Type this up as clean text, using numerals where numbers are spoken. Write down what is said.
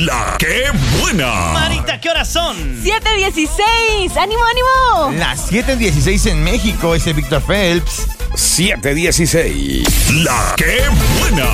La que buena. Marita, ¿qué horas son? 7:16. ¡Ánimo, ánimo! Las 7:16 en México, ese Víctor Phelps. 7:16. La que buena.